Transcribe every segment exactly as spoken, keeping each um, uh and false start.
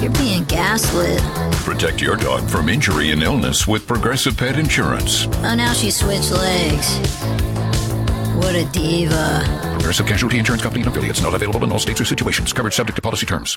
You're being gaslit. Protect your dog from injury and illness with Progressive Pet Insurance. Oh, now she switched legs. What a diva. Progressive Casualty Insurance Company and affiliates. Not available in all states or situations. Coverage subject to policy terms.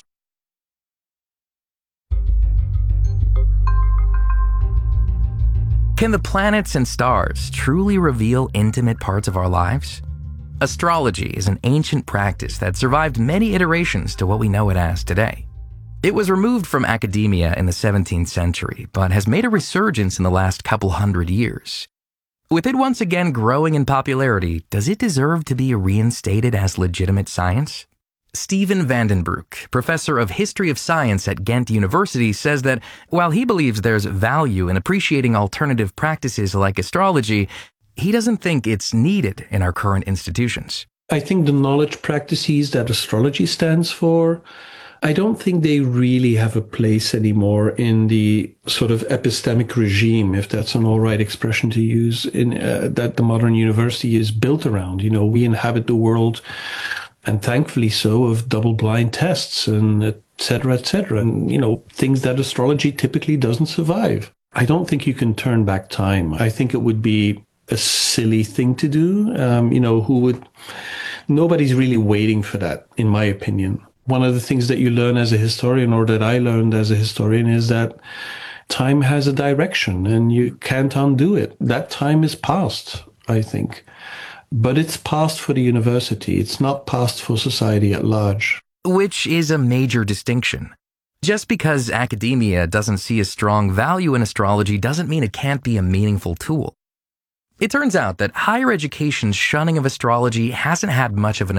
Can the planets and stars truly reveal intimate parts of our lives? Astrology is an ancient practice that survived many iterations to what we know it as today. It was removed from academia in the seventeenth century, but has made a resurgence in the last couple hundred years. With it once again growing in popularity, does it deserve to be reinstated as legitimate science? Steven Vandenbroek, professor of history of science at Ghent University, says that while he believes there's value in appreciating alternative practices like astrology, he doesn't think it's needed in our current institutions. I think the knowledge practices that astrology stands for, I don't think they really have a place anymore in the sort of epistemic regime, if that's an all right expression to use, in uh, that the modern university is built around. You know, we inhabit the world, and thankfully so, of double-blind tests and et cetera, et cetera, and, you know, things that astrology typically doesn't survive. I don't think you can turn back time. I think it would be a silly thing to do. Um, you know, who would, nobody's really waiting for that, in my opinion. One of the things that you learn as a historian, or that I learned as a historian, is that time has a direction and you can't undo it. That time is past, I think. But it's past for the university. It's not past for society at large. Which is a major distinction. Just because academia doesn't see a strong value in astrology doesn't mean it can't be a meaningful tool. It turns out that higher education's shunning of astrology hasn't had much of an